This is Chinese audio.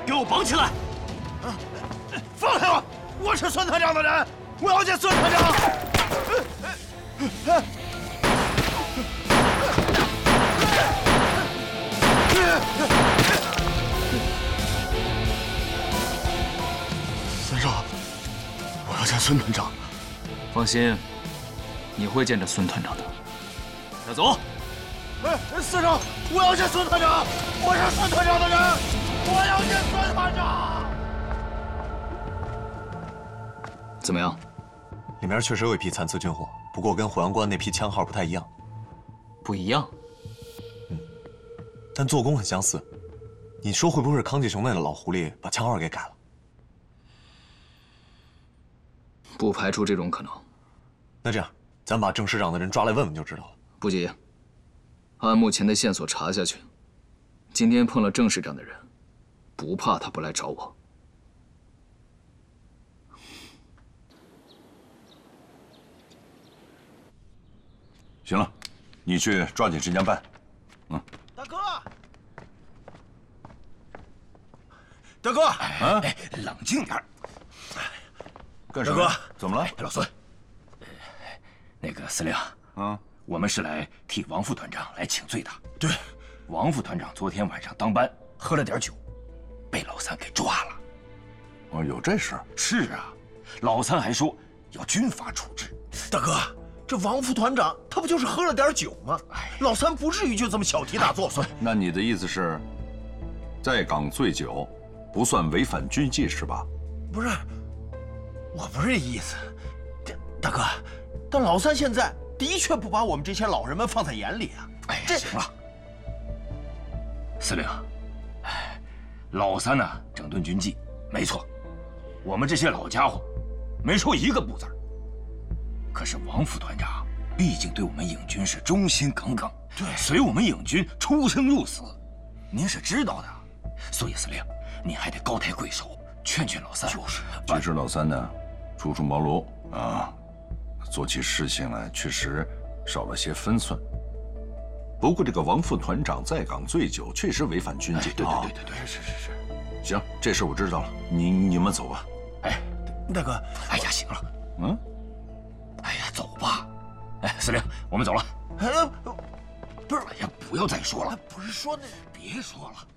给我绑起来！ 放开我！我是孙团长的人，我要见孙团长。三少，我要见孙团长。 放心，你会见着孙团长的。带走。 四少，我要见孙团长，我是孙团长的人，我要见孙团长。 怎么样？ 里面确实有一批残次军火，不过跟火阳关那批枪号不太一样。 不一样。 但做工很相似。你说会不会是康继雄那个老狐狸把枪号给改了？ 不排除这种可能。 那这样，咱把郑师长的人抓来问问就知道了。 不急，按目前的线索查下去，今天碰了郑师长的人，不怕他不来找我。 行了，你去抓紧时间办。 大哥，大哥， 冷静点。干什大哥么？怎么了？ 老孙， 那个司令，我们是来替王副团长来请罪的。 对， 王副团长昨天晚上当班喝了点酒，被老三给抓了。 哦，有这事？ 是啊，老三还说要军法处置。 大哥，这王副团长他不就是喝了点酒吗？老三不至于就这么小题大做。 那你的意思是，在岗醉酒，不算违反军纪是吧？ 不是，我不是这意思。大哥，但老三现在的确不把我们这些老人们放在眼里啊。 这行了，司令，老三呢整顿军纪没错，我们这些老家伙没说一个不字儿。可是王副团长毕竟对我们影军是忠心耿耿，对，随我们影军出生入死，您是知道的。所以司令，您还得高抬贵手，劝劝老三。就是， 其实老三呢，初出茅庐啊，做起事情来确实少了些分寸。不过这个王副团长在岗醉酒，确实违反军纪。 对，是。 行，这事我知道了，你们走吧。 大哥， 哎呀，行了，哎呀，走吧。司令，我们走了。 不是， 哎呀，不要再说了。 不是说那， 别说了。